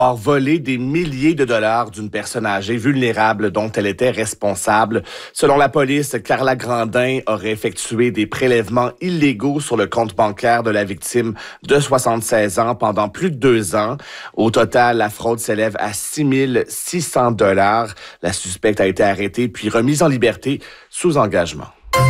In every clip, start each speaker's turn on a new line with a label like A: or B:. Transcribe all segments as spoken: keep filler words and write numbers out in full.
A: avoir volé des milliers de dollars d'une personne âgée vulnérable dont elle était responsable. Selon la police, Carla Grandin aurait effectué des prélèvements illégaux sur le compte bancaire de la victime de soixante-seize ans pendant plus de deux ans. Au total, la fraude s'élève à six mille six cents dollars. La suspecte a été arrêtée puis remise en liberté sous engagement.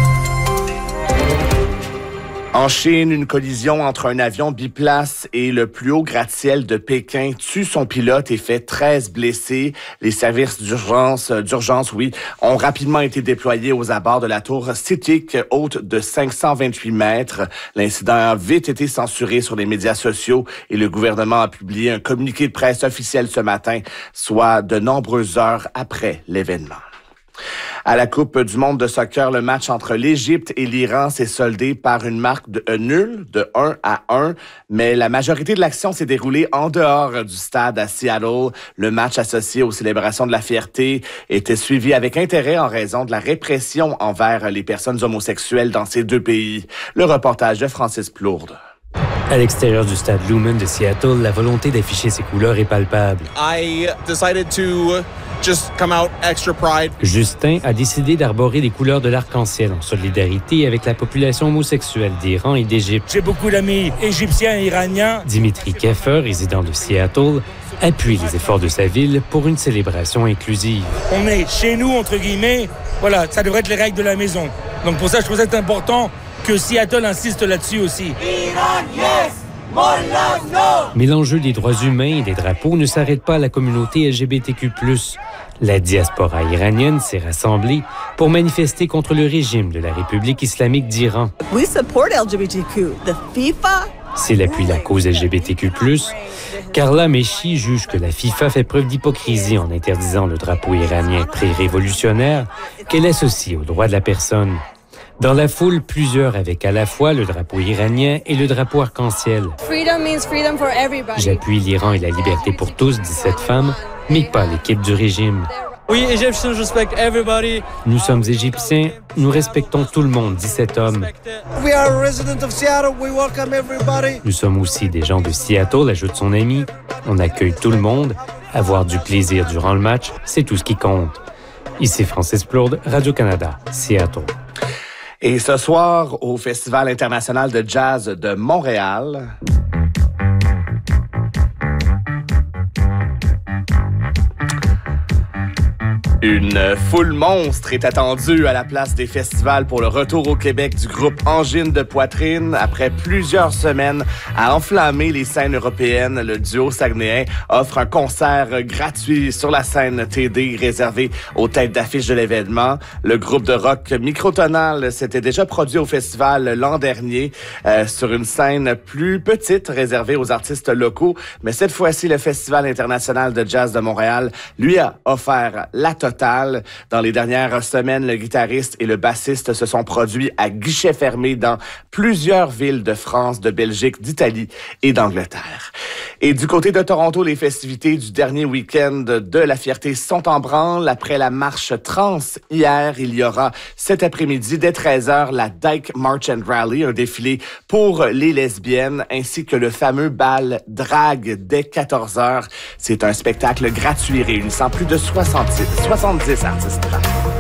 A: En Chine, une collision entre un avion biplace et le plus haut gratte-ciel de Pékin tue son pilote et fait treize blessés. Les services d'urgence, d'urgence, oui, ont rapidement été déployés aux abords de la tour Citic, haute de cinq cent vingt-huit mètres. L'incident a vite été censuré sur les médias sociaux et le gouvernement a publié un communiqué de presse officiel ce matin, soit de nombreuses heures après l'événement. À la Coupe du monde de soccer, le match entre l'Égypte et l'Iran s'est soldé par une marque de euh, nulle de un à un, mais la majorité de l'action s'est déroulée en dehors du stade à Seattle. Le match associé aux célébrations de la fierté était suivi avec intérêt en raison de la répression envers les personnes homosexuelles dans ces deux pays. Le reportage de Francis Plourde.
B: À l'extérieur du stade Lumen de Seattle, la volonté d'afficher ses couleurs est palpable.
C: I decided to just come out extra pride.
B: Justin a décidé d'arborer les couleurs de l'arc-en-ciel en solidarité avec la population homosexuelle d'Iran et d'Égypte.
D: J'ai beaucoup d'amis égyptiens et iraniens.
B: Dimitri Keffer, résident de Seattle, appuie les efforts de sa ville pour une célébration inclusive.
D: On est chez nous, entre guillemets. Voilà, ça devrait être les règles de la maison. Donc pour ça, je trouve que c'est important que Seattle insiste là-dessus aussi.
E: Iran, yes! More love, no!
B: Mais l'enjeu des droits humains et des drapeaux ne s'arrête pas à la communauté L G B T Q plus. La diaspora iranienne s'est rassemblée pour manifester contre le régime de la République islamique d'Iran.
F: We support L G B T Q. The FIFA.
B: S'il appuie la cause L G B T Q plus, Carla Meshi juge que la FIFA fait preuve d'hypocrisie en interdisant le drapeau iranien pré-révolutionnaire qu'elle associe aux droits de la personne. Dans la foule, plusieurs avec à la fois le drapeau iranien et le drapeau arc-en-ciel. J'appuie l'Iran et la liberté pour tous, dit cette femme, mais pas l'équipe du régime.
G: We Egyptians respect everybody.
B: Nous sommes Égyptiens, nous respectons tout le monde, dit cet homme.
E: We are residents of Seattle. We welcome everybody.
B: Nous sommes aussi des gens de Seattle, ajoute son ami. On accueille tout le monde. Avoir du plaisir durant le match, c'est tout ce qui compte. Ici Francis Plourde, Radio-Canada, Seattle.
A: Et ce soir, au Festival international de jazz de Montréal... Une foule monstre est attendue à la place des festivals pour le retour au Québec du groupe Angine de Poitrine. Après plusieurs semaines à enflammer les scènes européennes, le duo saguenéen offre un concert gratuit sur la scène T D réservé aux têtes d'affiche de l'événement. Le groupe de rock Microtonal s'était déjà produit au festival l'an dernier euh, sur une scène plus petite réservée aux artistes locaux. Mais cette fois-ci, le Festival international de jazz de Montréal lui a offert la totale. Dans les dernières semaines, le guitariste et le bassiste se sont produits à guichet fermé dans plusieurs villes de France, de Belgique, d'Italie et d'Angleterre. Et du côté de Toronto, les festivités du dernier week-end de la fierté sont en branle. Après la marche trans hier, il y aura cet après-midi dès treize heures la Dyke March and Rally, un défilé pour les lesbiennes, ainsi que le fameux bal drag dès quatorze heures. C'est un spectacle gratuit réunissant plus de soixante-dix artistes.